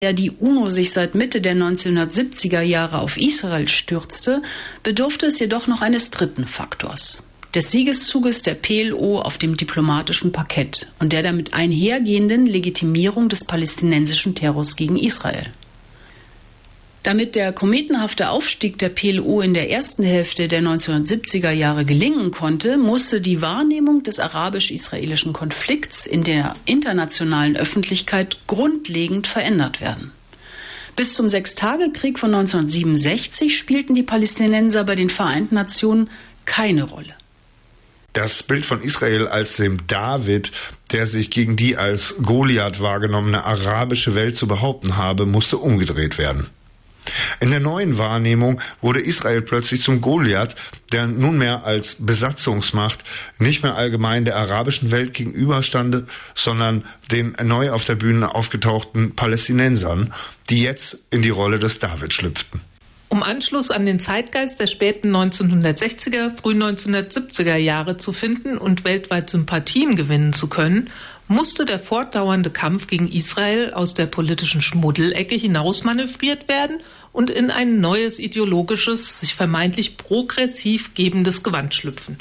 der die UNO sich seit Mitte der 1970er Jahre auf Israel stürzte, bedurfte es jedoch noch eines dritten Faktors: des Siegeszuges der PLO auf dem diplomatischen Parkett und der damit einhergehenden Legitimierung des palästinensischen Terrors gegen Israel. Damit der kometenhafte Aufstieg der PLO in der ersten Hälfte der 1970er Jahre gelingen konnte, musste die Wahrnehmung des arabisch-israelischen Konflikts in der internationalen Öffentlichkeit grundlegend verändert werden. Bis zum Sechstagekrieg von 1967 spielten die Palästinenser bei den Vereinten Nationen keine Rolle. Das Bild von Israel als dem David, der sich gegen die als Goliath wahrgenommene arabische Welt zu behaupten habe, musste umgedreht werden. In der neuen Wahrnehmung wurde Israel plötzlich zum Goliath, der nunmehr als Besatzungsmacht nicht mehr allgemein der arabischen Welt gegenüberstande, sondern den neu auf der Bühne aufgetauchten Palästinensern, die jetzt in die Rolle des David schlüpften. Um Anschluss an den Zeitgeist der späten 1960er, frühen 1970er Jahre zu finden und weltweit Sympathien gewinnen zu können, musste der fortdauernde Kampf gegen Israel aus der politischen Schmuddelecke hinaus manövriert werden und in ein neues ideologisches, sich vermeintlich progressiv gebendes Gewand schlüpfen.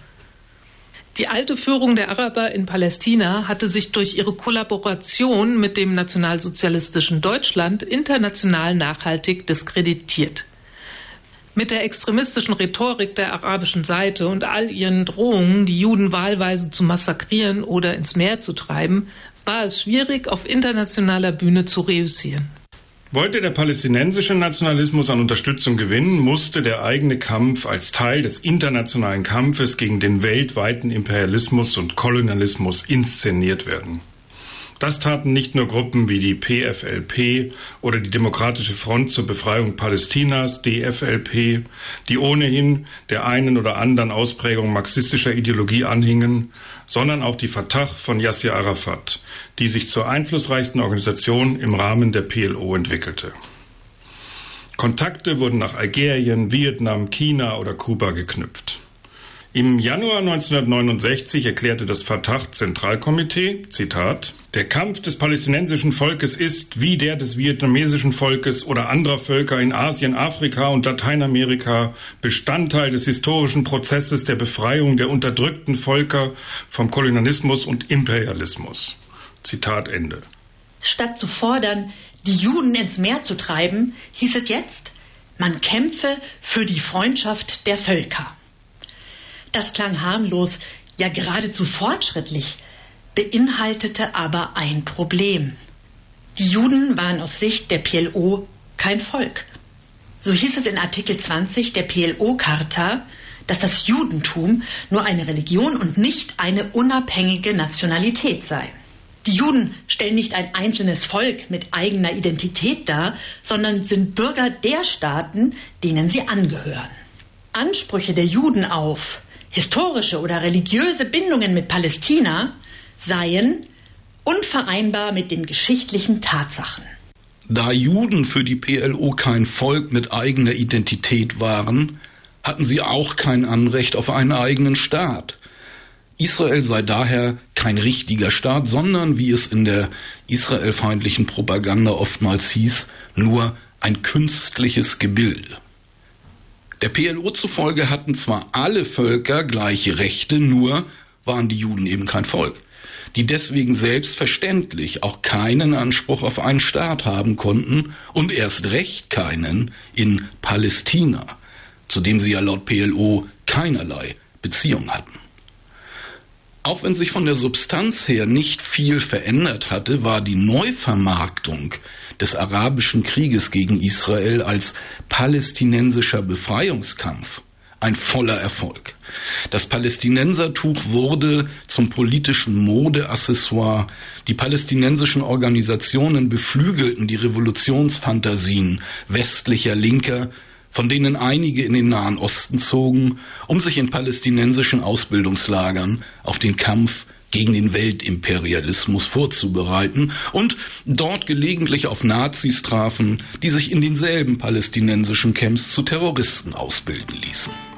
Die alte Führung der Araber in Palästina hatte sich durch ihre Kollaboration mit dem nationalsozialistischen Deutschland international nachhaltig diskreditiert. Mit der extremistischen Rhetorik der arabischen Seite und all ihren Drohungen, die Juden wahlweise zu massakrieren oder ins Meer zu treiben, war es schwierig, auf internationaler Bühne zu reüssieren. Wollte der palästinensische Nationalismus an Unterstützung gewinnen, musste der eigene Kampf als Teil des internationalen Kampfes gegen den weltweiten Imperialismus und Kolonialismus inszeniert werden. Das taten nicht nur Gruppen wie die PFLP oder die Demokratische Front zur Befreiung Palästinas, DFLP, die ohnehin der einen oder anderen Ausprägung marxistischer Ideologie anhingen, sondern auch die Fatah von Yasser Arafat, die sich zur einflussreichsten Organisation im Rahmen der PLO entwickelte. Kontakte wurden nach Algerien, Vietnam, China oder Kuba geknüpft. Im Januar 1969 erklärte das Fatah-Zentralkomitee, Zitat, der Kampf des palästinensischen Volkes ist, wie der des vietnamesischen Volkes oder anderer Völker in Asien, Afrika und Lateinamerika, Bestandteil des historischen Prozesses der Befreiung der unterdrückten Völker vom Kolonialismus und Imperialismus. Zitat Ende. Statt zu fordern, die Juden ins Meer zu treiben, hieß es jetzt, man kämpfe für die Freundschaft der Völker. Das klang harmlos, ja geradezu fortschrittlich, beinhaltete aber ein Problem. Die Juden waren aus Sicht der PLO kein Volk. So hieß es in Artikel 20 der PLO-Charta, dass das Judentum nur eine Religion und nicht eine unabhängige Nationalität sei. Die Juden stellen nicht ein einzelnes Volk mit eigener Identität dar, sondern sind Bürger der Staaten, denen sie angehören. Ansprüche der Juden auf historische oder religiöse Bindungen mit Palästina seien unvereinbar mit den geschichtlichen Tatsachen. Da Juden für die PLO kein Volk mit eigener Identität waren, hatten sie auch kein Anrecht auf einen eigenen Staat. Israel sei daher kein richtiger Staat, sondern, wie es in der israelfeindlichen Propaganda oftmals hieß, nur ein künstliches Gebilde. Der PLO zufolge hatten zwar alle Völker gleiche Rechte, nur waren die Juden eben kein Volk, die deswegen selbstverständlich auch keinen Anspruch auf einen Staat haben konnten und erst recht keinen in Palästina, zu dem sie ja laut PLO keinerlei Beziehung hatten. Auch wenn sich von der Substanz her nicht viel verändert hatte, war die Neuvermarktung des arabischen Krieges gegen Israel als palästinensischer Befreiungskampf ein voller Erfolg. Das Palästinensertuch wurde zum politischen Modeaccessoire. Die palästinensischen Organisationen beflügelten die Revolutionsfantasien westlicher Linker, von denen einige in den Nahen Osten zogen, um sich in palästinensischen Ausbildungslagern auf den Kampf gegen den Weltimperialismus vorzubereiten und dort gelegentlich auf Nazis trafen, die sich in denselben palästinensischen Camps zu Terroristen ausbilden ließen.